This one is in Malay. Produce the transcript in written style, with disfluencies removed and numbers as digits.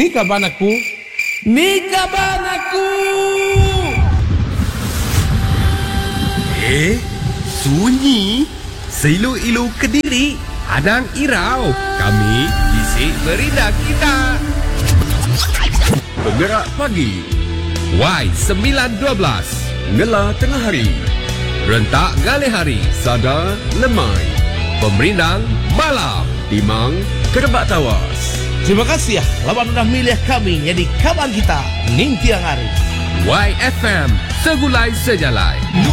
Ni kaban aku. Sunyi. Seilu-ilu Kediri. Hadang Irau. Kami isi berita kita. Bergerak pagi. Y912. Ngela tengah hari. Rentak gale hari. Sada lemai. Pemerintah malam. Timang kerebak tawas. Terima kasih ya lawan udah milih kami jadi kawan kita ning tiang hari. YFM Segulai Sejalai.